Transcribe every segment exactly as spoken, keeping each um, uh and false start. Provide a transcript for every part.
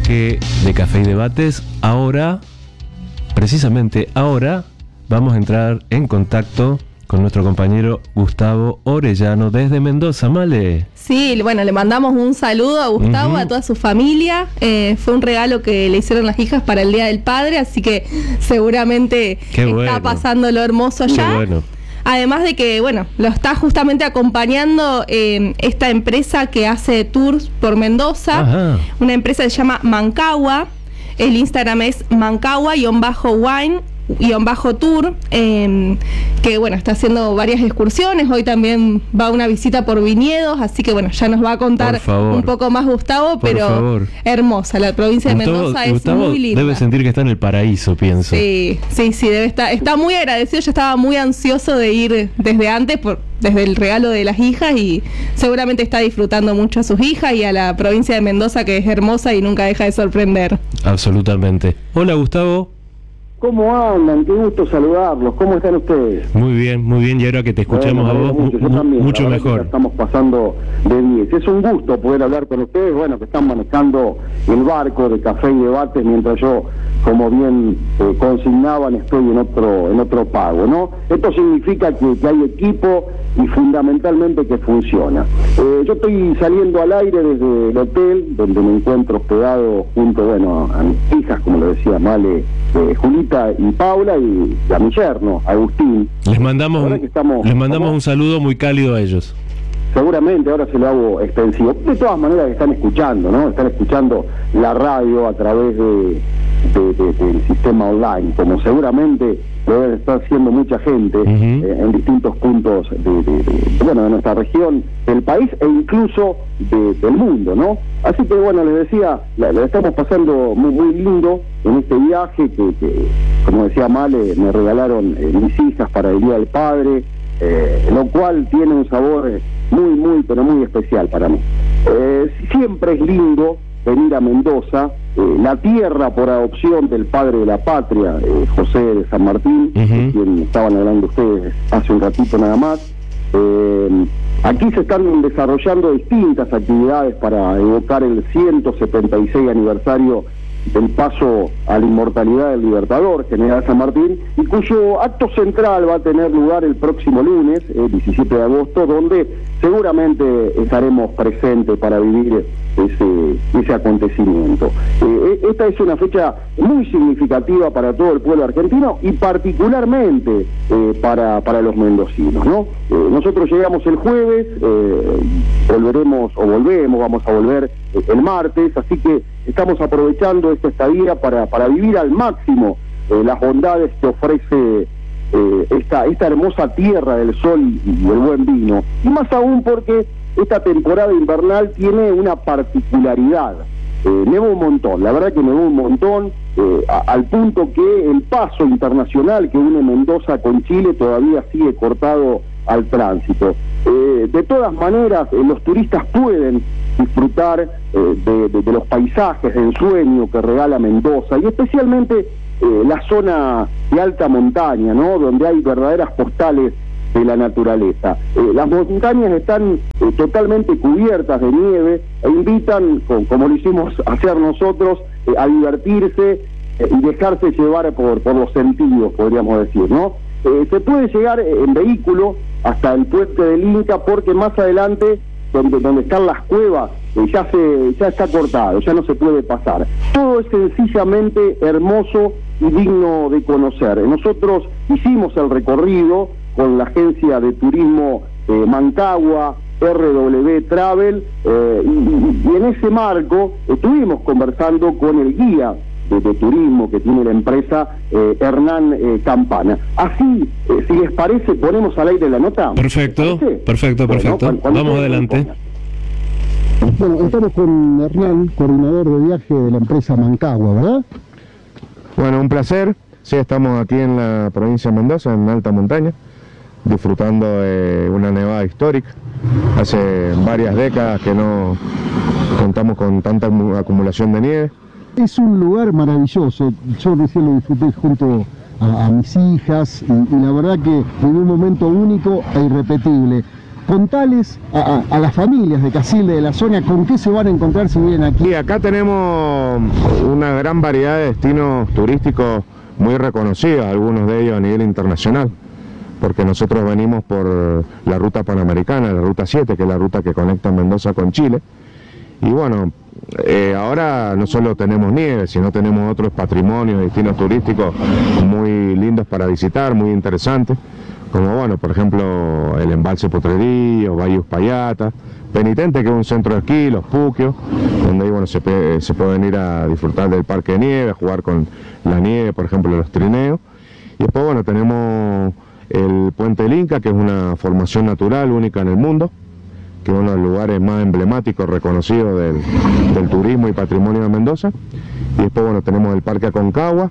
bloque de Café y Debates. Ahora, precisamente ahora, vamos a entrar en contacto con nuestro compañero Gustavo Orellano desde Mendoza. Male. Sí, bueno, le mandamos un saludo a Gustavo, uh-huh. a toda su familia. Eh, fue un regalo que le hicieron las hijas para el Día del Padre, así que seguramente Qué está bueno. pasando lo hermoso allá. Qué bueno. Además de que, bueno, lo está justamente acompañando eh, esta empresa que hace tours por Mendoza. Ajá. Una empresa que se llama Mancagua. El Instagram es mancagua-wine. guión bajo tour, eh, que bueno, está haciendo varias excursiones. Hoy también va una visita por viñedos, así que bueno, ya nos va a contar un poco más Gustavo, por pero favor. Hermosa, la provincia de Gustavo, Mendoza es Gustavo muy linda. Debe sentir que está en el paraíso, pienso. Sí, sí, sí, debe estar, está muy agradecido, ya estaba muy ansioso de ir desde antes, por, desde el regalo de las hijas, y seguramente está disfrutando mucho a sus hijas y a la provincia de Mendoza, que es hermosa y nunca deja de sorprender. Absolutamente. Hola, Gustavo. ¿Cómo andan? Qué gusto saludarlos. ¿Cómo están ustedes? Muy bien, muy bien. Y ahora que te escuchamos bueno, a vos, mucho, mu- también, mucho mejor. Estamos pasando de diez. Es un gusto poder hablar con ustedes, bueno, que están manejando el barco de Café y Debates, mientras yo, como bien eh, consignaban, estoy en otro en otro pago, ¿no? Esto significa que, que hay equipo y fundamentalmente que funciona. Eh, yo estoy saliendo al aire desde el hotel, donde me encuentro hospedado junto, bueno, a mis hijas, como lo decía Male, eh, Julita y Paula, y, y a mi yerno, Agustín. Les mandamos, un, estamos, les mandamos un saludo muy cálido a ellos. Seguramente ahora se lo hago extensivo. De todas maneras están escuchando, ¿no? Están escuchando la radio a través de, de, de, del sistema online, como seguramente lo debe estar haciendo mucha gente uh-huh. eh, en distintos puntos de, de, de, bueno, de nuestra región, del país e incluso de, del mundo, ¿no? Así que bueno, les decía, la, la estamos pasando muy, muy lindo en este viaje que, que como decía Male, me regalaron eh, mis hijas para el Día del Padre. Eh, lo cual tiene un sabor muy, muy, pero muy especial para mí. Eh, siempre es lindo venir a Mendoza, eh, la tierra por adopción del padre de la patria, eh, José de San Martín, uh-huh. de quien estaban hablando ustedes hace un ratito nada más. Eh, aquí se están desarrollando distintas actividades para evocar el ciento setenta y seis aniversario del paso a la inmortalidad del Libertador, General San Martín, y cuyo acto central va a tener lugar el próximo lunes, el diecisiete de agosto, donde seguramente estaremos presentes para vivir ese, ese acontecimiento. Eh, esta es una fecha muy significativa para todo el pueblo argentino y particularmente eh, para, para los mendocinos, ¿no? Eh, nosotros llegamos el jueves, eh, volveremos o volvemos, vamos a volver eh, el martes, así que estamos aprovechando esta estadía para, para vivir al máximo eh, las bondades que ofrece eh, esta, esta hermosa tierra del sol y el buen vino. Y más aún porque esta temporada invernal tiene una particularidad. Eh, nevó un montón, la verdad que nevó un montón, eh, a, al punto que el paso internacional que une Mendoza con Chile todavía sigue cortado al tránsito. Eh, de todas maneras, eh, los turistas pueden disfrutar eh, de, de, de los paisajes de ensueño que regala Mendoza, y especialmente eh, la zona de alta montaña, ¿no? Donde hay verdaderas postales de la naturaleza. Eh, las montañas están eh, totalmente cubiertas de nieve e invitan, con, como lo hicimos hacer nosotros, eh, a divertirse eh, y dejarse llevar por, por los sentidos, podríamos decir, ¿no? Eh, se puede llegar en vehículo hasta el puente del Inca, porque más adelante, donde, donde están las cuevas, eh, ya se ya está cortado, ya no se puede pasar. Todo es sencillamente hermoso y digno de conocer. Nosotros hicimos el recorrido con la agencia de turismo eh, Mancagua, R W Travel, eh, y, y en ese marco estuvimos conversando con el guía de, de turismo que tiene la empresa, eh, Hernán eh, Campana. Así, eh, si les parece, ponemos al aire la nota. Perfecto, perfecto, perfecto. Bueno, cuando vamos adelante. Bueno, estamos con Hernán, coordinador de viaje de la empresa Mancagua, ¿verdad? Bueno, un placer. Sí, estamos aquí en la provincia de Mendoza, en alta montaña, disfrutando de una nevada histórica. Hace varias décadas que no contamos con tanta acumulación de nieve. Es un lugar maravilloso. Yo recién lo disfruté junto a, a mis hijas y, y la verdad que en un momento único e irrepetible. contales a, a, a las familias de Casilda y de la zona con qué se van a encontrar si vienen aquí. Y acá tenemos una gran variedad de destinos turísticos muy reconocidos, algunos de ellos a nivel internacional, porque nosotros venimos por la ruta panamericana, la ruta siete, que es la ruta que conecta Mendoza con Chile. Y bueno, eh, ahora no solo tenemos nieve, sino tenemos otros patrimonios, destinos turísticos muy lindos para visitar, muy interesantes, como bueno, por ejemplo, el embalse Potrerillos, Valle Uspallata, Penitente, que es un centro de esquí, Los Puquios, donde ahí bueno, se, se puede venir a disfrutar del parque de nieve, a jugar con la nieve, por ejemplo, los trineos. Y después bueno, tenemos el Puente del Inca, que es una formación natural única en el mundo, que es uno de los lugares más emblemáticos, reconocidos del, del turismo y patrimonio de Mendoza. Y después bueno, tenemos el Parque Aconcagua,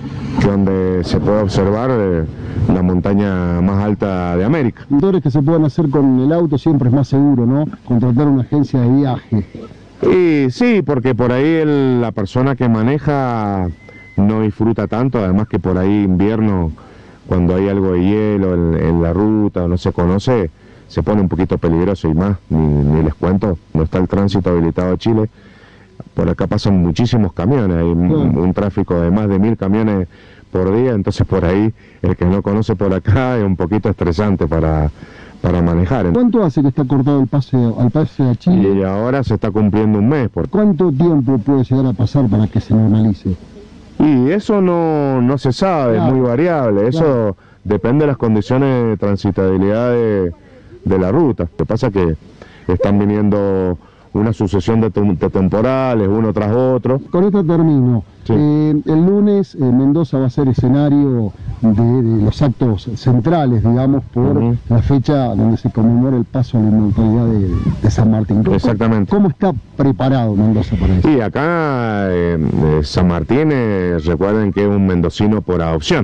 donde se puede observar eh, la montaña más alta de América. Motores que se puedan hacer con el auto siempre es más seguro, ¿no? Contratar una agencia de viaje. Y sí, porque por ahí el, la persona que maneja no disfruta tanto, además que por ahí invierno, cuando hay algo de hielo en, en la ruta o no se conoce, se pone un poquito peligroso y más, ni, ni les cuento, no está el tránsito habilitado de Chile. Por acá pasan muchísimos camiones, hay un, un tráfico de más de mil camiones por día, entonces por ahí el que no conoce por acá es un poquito estresante para, para manejar. ¿Cuánto hace que está cortado el pase al pase a Chile? Y ahora se está cumpliendo un mes. Por... ¿Cuánto tiempo puede llegar a pasar para que se normalice? Y eso no, no se sabe, claro, es muy variable, eso claro, depende de las condiciones de transitabilidad de, de la ruta. Lo que pasa es que están viniendo una sucesión de, de temporales, uno tras otro. Con esto termino. Sí. Eh, el lunes eh, Mendoza va a ser escenario de, de los actos centrales, digamos, por uh-huh. la fecha donde se conmemora el paso a la inmortalidad de, de San Martín. ¿Cómo, Exactamente. ¿Cómo está preparado Mendoza para eso? Sí, acá eh, eh, San Martín, eh, recuerden que es un mendocino por adopción.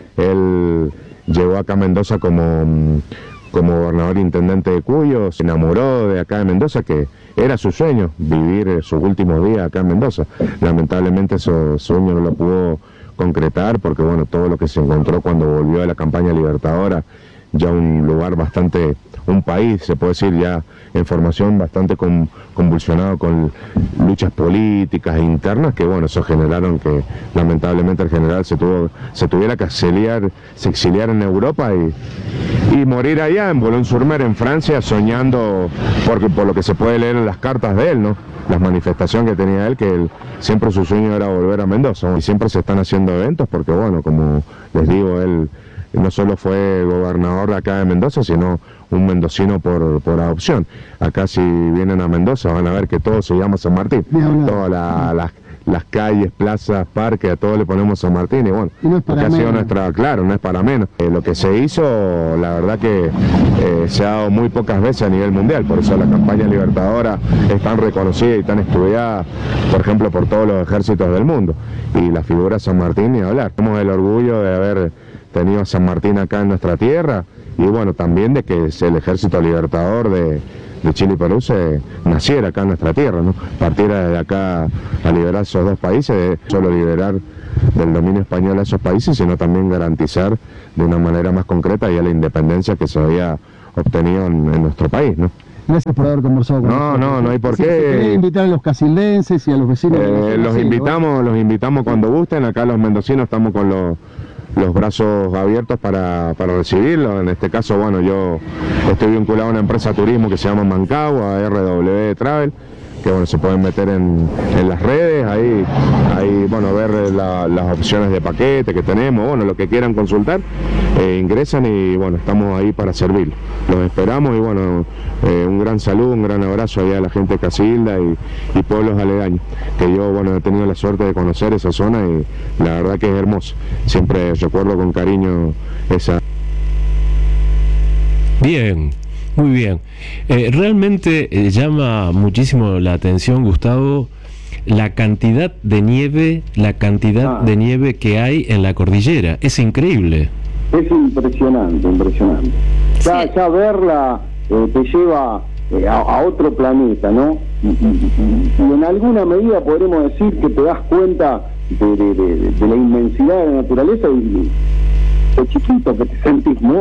Él llegó acá a Mendoza como, como gobernador intendente de Cuyo, se enamoró de acá de Mendoza, que era su sueño, vivir sus últimos días acá en Mendoza. Lamentablemente ese sueño no lo pudo concretar porque bueno, todo lo que se encontró cuando volvió de la campaña libertadora, ya un lugar bastante, un país, se puede decir, ya en formación bastante con, convulsionado con luchas políticas internas, que bueno, eso generaron que lamentablemente el general se tuvo se tuviera que exiliar, se exiliar en Europa y, y morir allá en Boulogne-sur-Mer, en Francia, soñando, porque por lo que se puede leer en las cartas de él, ¿no? Las manifestaciones que tenía él, que él, siempre su sueño era volver a Mendoza, ¿no? Y siempre se están haciendo eventos porque bueno, como les digo, él no solo fue gobernador de acá de Mendoza, sino un mendocino por, por adopción. Acá si vienen a Mendoza van a ver que todo se llama San Martín. Todas la, las, las calles, plazas, parques, a todo le ponemos San Martín y bueno, y no es para ha menos. sido nuestra, claro, no es para menos. Eh, lo que se hizo, la verdad que eh, se ha dado muy pocas veces a nivel mundial, por eso la campaña libertadora es tan reconocida y tan estudiada, por ejemplo, por todos los ejércitos del mundo. Y la figura de San Martín, ni hablar. Tenemos el orgullo de haber tenido a San Martín acá en nuestra tierra y bueno, también de que el ejército libertador de, de Chile y Perú se naciera acá en nuestra tierra, ¿no? Partiera de acá a liberar esos dos países, de solo liberar del dominio español a esos países, sino también garantizar de una manera más concreta ya la independencia que se había obtenido en, en nuestro país, ¿no? Gracias por haber conversado con nosotros. No, no, no hay por sí, qué. Quería invitar a los casildenses y a los vecinos. Eh, los invitamos, los invitamos cuando gusten. Acá los mendocinos estamos con los los brazos abiertos para, para recibirlo. En este caso, bueno, yo estoy vinculado a una empresa de turismo que se llama Mancagua, R W Travel, que bueno, se pueden meter en, en las redes, ahí, ahí bueno, ver la, las opciones de paquete que tenemos, bueno, lo que quieran consultar, eh, ingresan y bueno, estamos ahí para servir. Los esperamos y bueno, eh, un gran saludo, un gran abrazo allá a la gente de Casilda y, y pueblos aledaños, que yo bueno, he tenido la suerte de conocer esa zona y la verdad que es hermoso. Siempre recuerdo con cariño esa... Bien. Muy bien. Eh, realmente eh, llama muchísimo la atención, Gustavo, la cantidad de nieve, la cantidad ah. de nieve que hay en la cordillera. Es increíble. Es impresionante, impresionante. Ya, sí. ya verla eh, te lleva eh, a, a otro planeta, ¿no? Y, y, y, y en alguna medida podremos decir que te das cuenta de, de, de, de la inmensidad de la naturaleza y lo chiquito que te sentís, ¿no?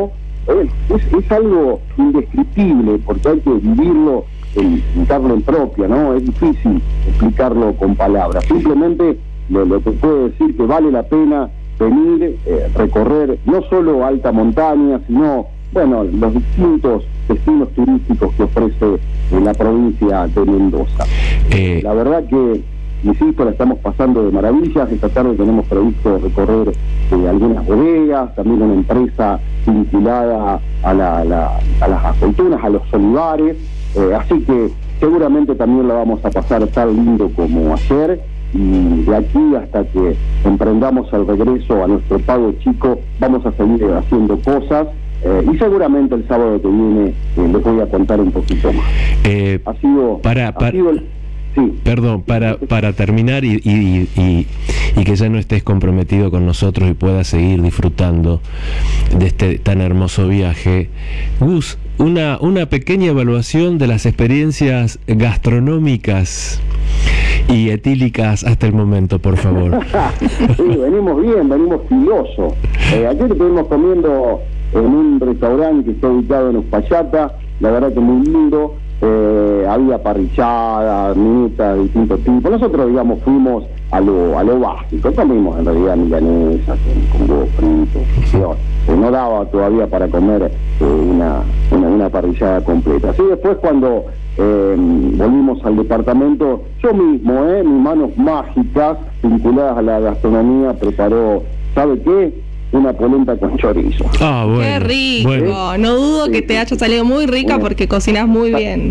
eh, es, es algo indescriptible, porque hay que vivirlo, en, en carne propia, ¿no? Es difícil explicarlo con palabras. Simplemente lo, lo que puedo decir que vale la pena venir, eh, recorrer no solo alta montaña, sino, bueno, los distintos destinos turísticos que ofrece en la provincia de Mendoza. Eh... La verdad que, insisto, la estamos pasando de maravillas. Esta tarde tenemos previsto recorrer eh, algunas bodegas, también una empresa vinculada a, la, la, a las aceitunas, a los olivares, eh, así que seguramente también la vamos a pasar tan lindo como ayer, y de aquí hasta que emprendamos el regreso a nuestro Pago Chico vamos a seguir haciendo cosas, eh, y seguramente el sábado que viene eh, les voy a contar un poquito más. Eh, ha sido, para, para... Ha sido el... Sí. Perdón, para, para terminar y, y, y, y que ya no estés comprometido con nosotros y puedas seguir disfrutando de este tan hermoso viaje, Gus, una, una pequeña evaluación de las experiencias gastronómicas y etílicas hasta el momento, por favor. Sí, venimos bien, venimos filosos. Eh, ayer estuvimos comiendo en un restaurante que está ubicado en Uspallata, la verdad que muy lindo. Eh, había parrilladas, mitas de distintos tipos. Nosotros, digamos, fuimos a lo, a lo básico. Comimos en realidad milanesas con, con huevos fritos. Eh, no daba todavía para comer eh, una, una, una parrillada completa. Así después, cuando eh, volvimos al departamento, yo mismo, eh, mis manos mágicas vinculadas a la gastronomía, preparó, ¿sabe qué? Una polenta con chorizo. Ah, bueno. Qué rico. Bueno. No dudo sí, que te sí. haya salido muy rica Bueno. porque cocinas muy bien.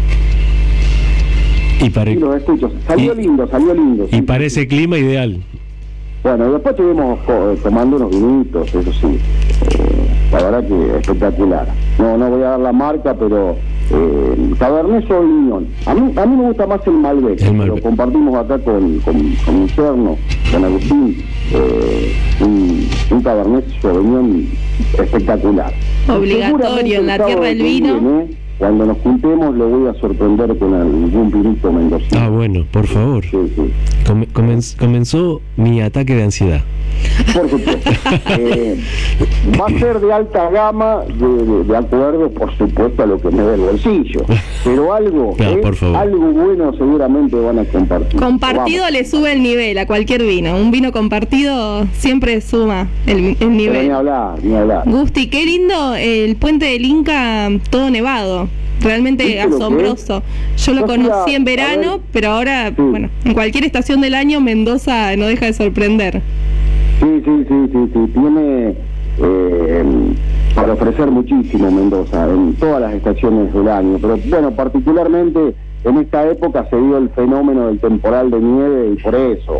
Y, pare... Sí, los escucho. Salió y, lindo, salió lindo. Y sí. parece clima ideal. Bueno, después estuvimos co- tomando unos vinitos, eso sí. Eh, la verdad que espectacular. No, no voy a dar la marca, pero eh, Cabernet Sauvignon. A mí, a mí me gusta más el Malbec. El Malbec. Lo compartimos acá con, con, con mi yerno, con Agustín. Eh, un, un Cabernet Sauvignon espectacular. Obligatorio en la tierra del vino. Viene, cuando nos juntemos lo voy a sorprender con algún vinito mendocino. Ah, bueno, por favor. Sí, sí. Come- comenz- comenzó mi ataque de ansiedad. Por supuesto. Eh, va a ser de alta gama, de, de, de acuerdo, por supuesto, a lo que me dé el bolsillo. Pero algo, No, eh, por favor. algo bueno seguramente van a compartir. Compartido Vamos. le sube el nivel a cualquier vino. Un vino compartido siempre suma el, el Pero nivel. ni hablar, ni hablar. Gusti, qué lindo el puente del Inca todo nevado. Realmente ¿Viste lo que asombroso. Yo lo Yo fui conocí a- en a verano, ver. pero ahora, Sí. bueno, en cualquier estación del año Mendoza no deja de sorprender. Sí, sí, sí, sí, sí. Tiene eh, para ofrecer muchísimo Mendoza en todas las estaciones del año. Pero bueno, particularmente en esta época se dio el fenómeno del temporal de nieve y por eso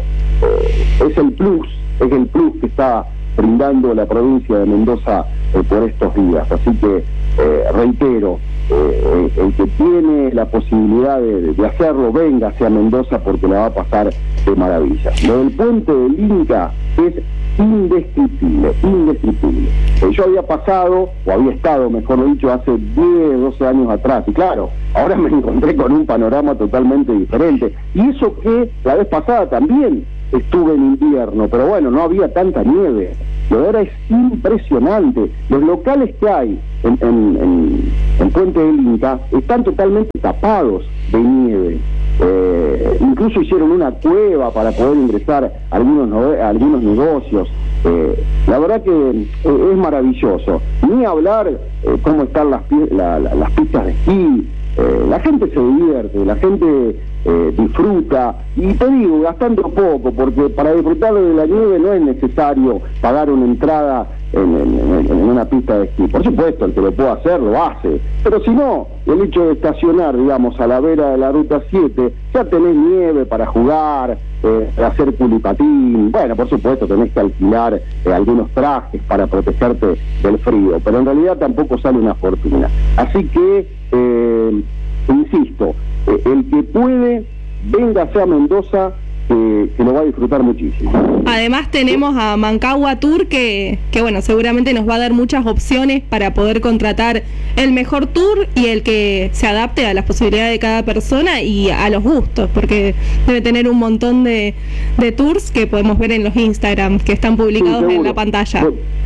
eh, es el plus, es el plus que está brindando la provincia de Mendoza eh, por estos días. Así que eh, reitero, eh, el que tiene la posibilidad de, de hacerlo, venga hacia Mendoza porque la va a pasar de maravilla. Lo del puente del Inca es indescriptible, indescriptible. Eh, yo había pasado, o había estado, mejor dicho, hace diez, doce años atrás, y claro, ahora me encontré con un panorama totalmente diferente. Y eso que la vez pasada también estuve en invierno, pero bueno, no había tanta nieve. Lo de ahora es impresionante. Los locales que hay en, en, en, en Puente del Inca están totalmente tapados de nieve. Eh, incluso hicieron una cueva para poder ingresar a algunos, no, a algunos negocios. Eh, la verdad que eh, es maravilloso. Ni hablar eh, cómo están las, pi- la, la, las pistas de esquí. Eh, la gente se divierte, la gente eh, disfruta, y te digo, gastando poco, porque para disfrutar de la nieve no es necesario pagar una entrada en, en, en una pista de esquí. Por supuesto, el que lo pueda hacer, lo hace, pero si no, el hecho de estacionar, digamos, a la vera de la Ruta siete, ya tenés nieve para jugar, eh, hacer culipatín. Bueno, por supuesto, tenés que alquilar eh, algunos trajes para protegerte del frío, pero en realidad tampoco sale una fortuna. Así que, eh, insisto, eh, el que puede, véngase a Mendoza, que, que lo va a disfrutar muchísimo. Además tenemos a Mancagua Tour que, que bueno, seguramente nos va a dar muchas opciones para poder contratar el mejor tour y el que se adapte a las posibilidades de cada persona y a los gustos, porque debe tener un montón de, de tours que podemos ver en los Instagram que están publicados Sí, en seguro. la pantalla. Bu-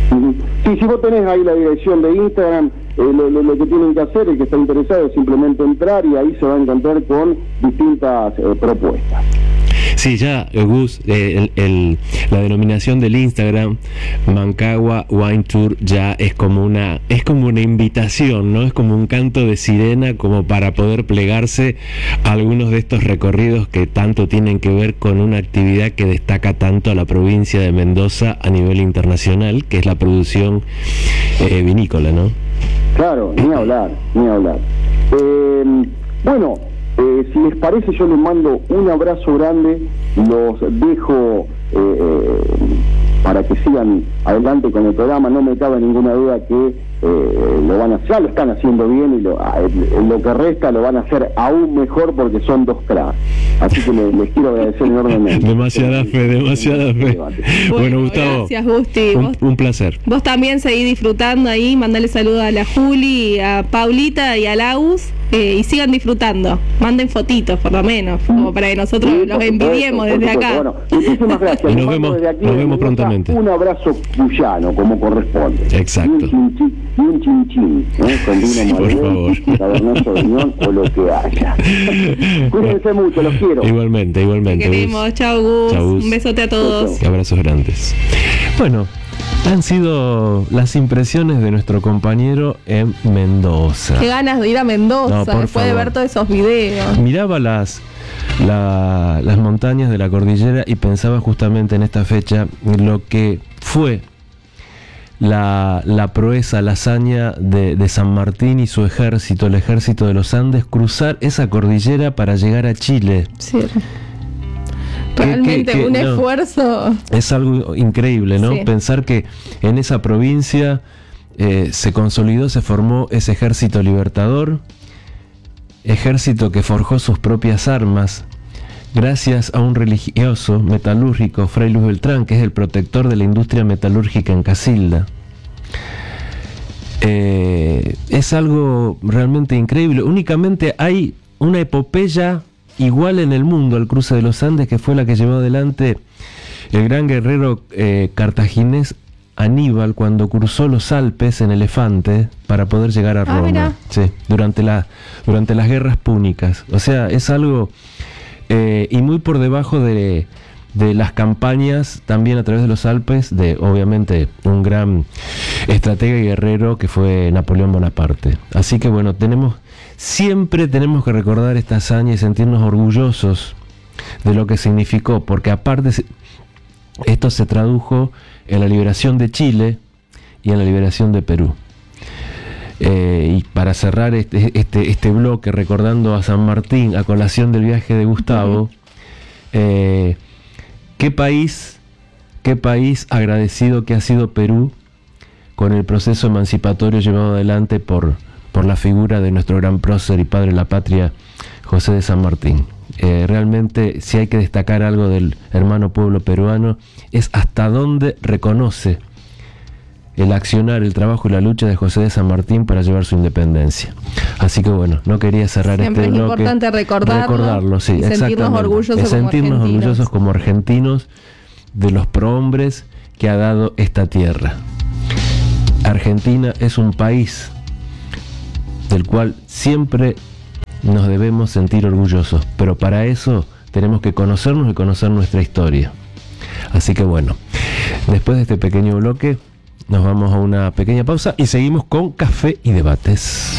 Sí, si vos tenés ahí la dirección de Instagram, eh, lo, lo, lo que tienen que hacer, el que está interesado, es simplemente entrar y ahí se va a encontrar con distintas eh, propuestas. Sí, ya, Gus, eh, el, el, la denominación del Instagram, Mancagua Wine Tour, ya es como una es como una invitación, ¿no? Es como un canto de sirena, como para poder plegarse a algunos de estos recorridos que tanto tienen que ver con una actividad que destaca tanto a la provincia de Mendoza a nivel internacional, que es la producción eh, vinícola, ¿no? Claro, ni hablar, ni hablar. Eh, bueno... Eh, si les parece, yo les mando un abrazo grande, los dejo eh, eh, para que sigan adelante con el programa. No me cabe ninguna duda que eh, lo van a, ya lo están haciendo bien, y lo, en lo que resta lo van a hacer aún mejor, porque son dos cracks. Así que les, les quiero agradecer enormemente. Demasiada fe, demasiada fe. Bueno, bueno, Gustavo, gracias, Gusti. Un, vos, un placer. Vos también seguís disfrutando ahí, mandale saludos a la Juli, a Paulita y a Laus, eh, y sigan disfrutando. Manden fotitos, por lo menos, como para que nosotros sí, los envidiemos desde acá. Bueno, muchísimas gracias. Y nos vemos, aquí, nos vemos prontamente. Un abrazo cuyano, como corresponde. Exacto. Y un chinchín, y un chinchín, ¿eh? Con vino sí, Malbec, Cabernet Sauvignon o lo que haya. Cuídense mucho, los quiero. Igualmente, igualmente. Te queremos. Chau, Gus. Chau, Gus. Un besote a todos. Y abrazos grandes. Bueno, han sido las impresiones de nuestro compañero en Mendoza. Qué ganas de ir a Mendoza, no, después favor. de ver todos esos videos. Miraba las, la, las montañas de la cordillera y pensaba justamente en esta fecha lo que fue la, la proeza, la hazaña de, de San Martín y su ejército, el ejército de los Andes, cruzar esa cordillera para llegar a Chile. Sí. Realmente que, que, un no, esfuerzo. Es algo increíble, ¿no? Sí. Pensar que en esa provincia eh, se consolidó, se formó ese ejército libertador, ejército que forjó sus propias armas, gracias a un religioso metalúrgico, Fray Luis Beltrán, que es el protector de la industria metalúrgica en Casilda. Eh, es algo realmente increíble. Únicamente hay una epopeya igual en el mundo al cruce de los Andes, que fue la que llevó adelante el gran guerrero eh, cartaginés Aníbal cuando cruzó los Alpes en elefante para poder llegar a Roma. Ah, sí, durante, la, durante las guerras púnicas. O sea, es algo eh, y muy por debajo de, de las campañas también a través de los Alpes de, obviamente, un gran estratega y guerrero que fue Napoleón Bonaparte. Así que bueno, tenemos siempre tenemos que recordar esta hazaña y sentirnos orgullosos de lo que significó, porque aparte esto se tradujo en la liberación de Chile y en la liberación de Perú. Eh, y para cerrar este, este, este bloque recordando a San Martín a colación del viaje de Gustavo, eh, ¿qué país, qué país agradecido que ha sido Perú con el proceso emancipatorio llevado adelante por por la figura de nuestro gran prócer y padre de la patria, José de San Martín. Eh, realmente, si hay que destacar algo del hermano pueblo peruano, es hasta dónde reconoce el accionar, el trabajo y la lucha de José de San Martín para llevar su independencia. Así que bueno, no quería cerrar Siempre este es bloque. Es importante recordarlo, recordarlo, sí, y sentirnos orgullosos, es sentirnos como orgullosos como argentinos de los prohombres que ha dado esta tierra. Argentina es un país del cual siempre nos debemos sentir orgullosos, pero para eso tenemos que conocernos y conocer nuestra historia. Así que bueno, después de este pequeño bloque nos vamos a una pequeña pausa y seguimos con Café y Debates.